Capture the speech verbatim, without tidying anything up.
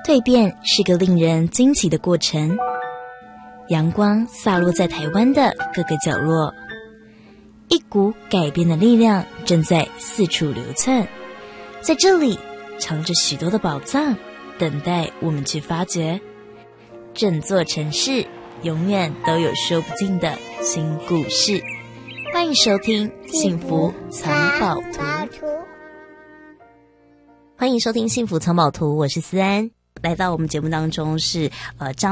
蜕变是个令人惊奇的过程，阳光洒落在台湾的各个角落，一股改变的力量正在四处流窜，在这里藏着许多的宝藏，等待我们去发掘。整座城市永远都有说不尽的新故事，欢迎收听幸福藏宝图。欢迎收听幸福藏宝图，我是思安。来到我们节目当中是呃张